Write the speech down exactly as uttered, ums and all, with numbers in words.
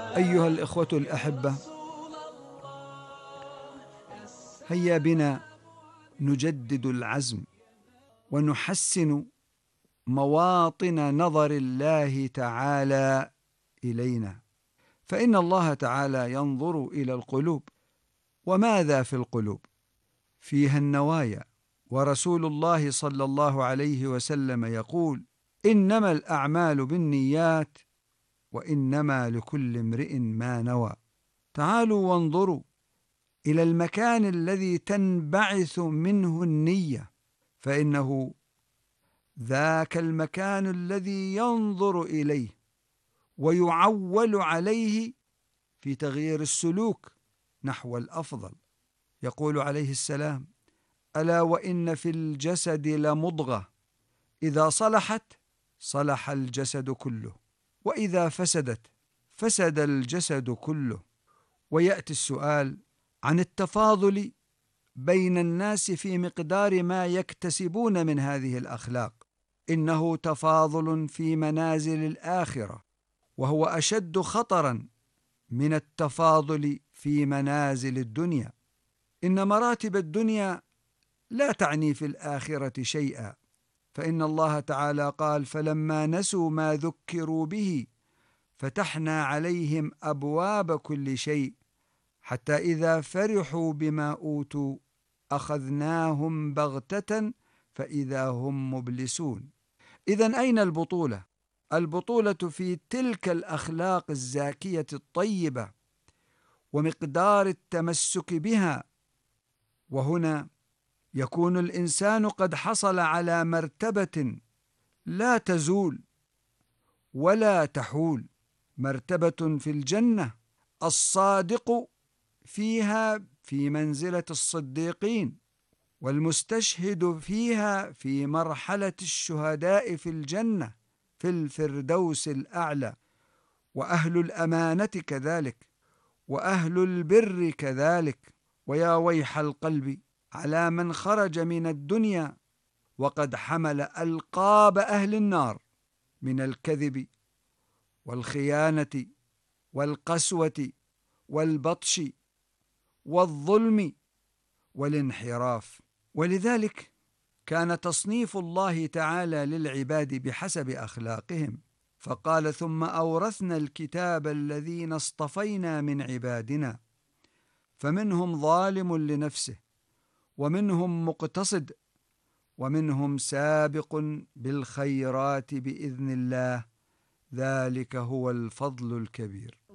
أيها الإخوة الأحبة، هيا بنا نجدد العزم ونحسن مواطن نظر الله تعالى إلينا، فإن الله تعالى ينظر إلى القلوب. وماذا في القلوب؟ فيها النوايا، ورسول الله صلى الله عليه وسلم يقول: إنما الأعمال بالنيات وإنما لكل امرئ ما نوى. تعالوا وانظروا إلى المكان الذي تنبعث منه النية، فإنه ذاك المكان الذي ينظر إليه ويعول عليه في تغيير السلوك نحو الأفضل. يقول عليه السلام: ألا وإن في الجسد لمضغة إذا صلحت صلح الجسد كله، وإذا فسدت فسد الجسد كله. ويأتي السؤال عن التفاضل بين الناس في مقدار ما يكتسبون من هذه الأخلاق. إنه تفاضل في منازل الآخرة، وهو أشد خطراً من التفاضل في منازل الدنيا. إن مراتب الدنيا لا تعني في الآخرة شيئا، فإن الله تعالى قال: فلما نسوا ما ذكروا به فتحنا عليهم أبواب كل شيء حتى إذا فرحوا بما أوتوا أخذناهم بغتة فإذا هم مبلسون. إذن أين البطولة؟ البطولة في تلك الأخلاق الزاكية الطيبة ومقدار التمسك بها. وهنا يكون الإنسان قد حصل على مرتبة لا تزول ولا تحول، مرتبة في الجنة الصادق فيها في منزلة الصديقين، والمستشهد فيها في مرحلة الشهداء في الجنة في الفردوس الأعلى، وأهل الأمانة كذلك، وأهل البر كذلك. ويا ويح القلب على من خرج من الدنيا وقد حمل ألقاب أهل النار من الكذب والخيانة والقسوة والبطش والظلم والانحراف. ولذلك كان تصنيف الله تعالى للعباد بحسب أخلاقهم، فقال: ثم أورثنا الكتاب الذين اصطفينا من عبادنا فمنهم ظالم لنفسه ومنهم مقتصد ومنهم سابق بالخيرات بإذن الله ذلك هو الفضل الكبير.